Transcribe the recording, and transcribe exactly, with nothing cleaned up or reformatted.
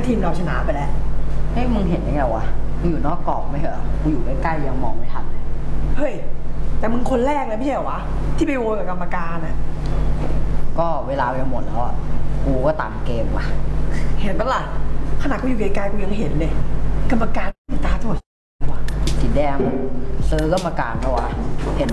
ทีมเราชนะไปแล้วเฮ้ยมึงเห็นได้ไงวะมึงอยู่นอกกรอบไม่เหรอมึงอยู่ใกล้ๆยังมองไม่ทันเลยเฮ้ยแต่มึงคนแรกเลยไม่ใช่เหรอวะที่ไปโวยกับกรรมการอ่ะก็เวลาจะหมดแล้วอ่ะกูก็ตามเกมว่ะเห็นปะล่ะขนาดกูอยู่ไกลๆกูยังเห็นเลยกรรมการตาถั่วสีแดงซื้อกรรมการปะวะเห็น